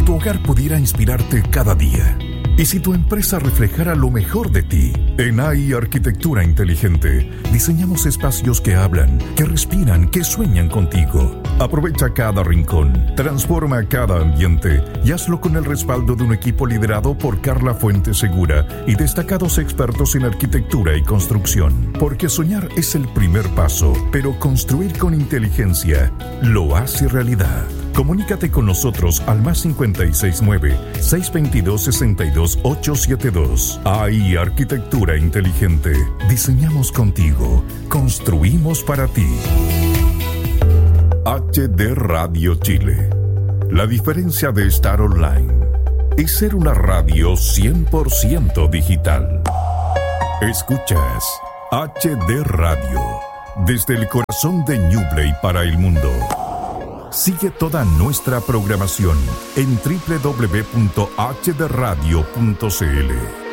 tu hogar pudiera inspirarte cada día. Y si tu empresa reflejara lo mejor de ti. En AI Arquitectura Inteligente diseñamos espacios que hablan, que respiran, que sueñan contigo. Aprovecha cada rincón, transforma cada ambiente y hazlo con el respaldo de un equipo liderado por Carla Fuentes Segura y destacados expertos en arquitectura y construcción. Porque soñar es el primer paso, pero construir con inteligencia lo hace realidad. Comunícate con nosotros al +569-622-62872. AI Arquitectura Inteligente. Diseñamos contigo. Construimos para ti. HD Radio Chile. La diferencia de estar online es ser una radio 100% digital. Escuchas HD Radio desde el corazón de Ñuble y para el mundo. Sigue toda nuestra programación en www.hdradio.cl.